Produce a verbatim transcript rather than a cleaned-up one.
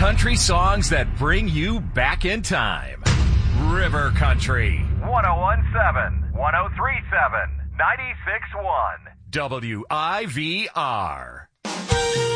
country songs that bring you back in time. River Country. one oh one point seven, one oh three point seven, ninety-six point one. W I V R.